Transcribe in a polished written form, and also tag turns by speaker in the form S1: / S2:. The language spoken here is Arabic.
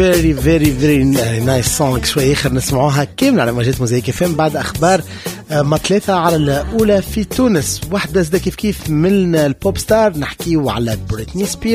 S1: very nice song. شوي آخر نسمعوها كاملة على موجات موزايك اف ام بعد أخبار مطلثة على الأولى في تونس. واحدة زدا كيف من البوب ستار نحكيو على بريتني سبيرز.